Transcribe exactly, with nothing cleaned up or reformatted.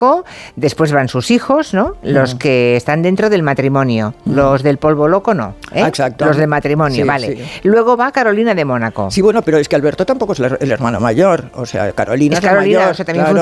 después van sus hijos, ¿no? Los mm. que están dentro del matrimonio, mm. los del polvo loco no, ¿eh? Exacto. Los del matrimonio, sí, vale. Sí. Luego va Carolina de Mónaco. Sí, bueno, pero es que Alberto tampoco es el hermano mayor, o sea, Carolina es, es la Carolina, mayor. O sea, también claro.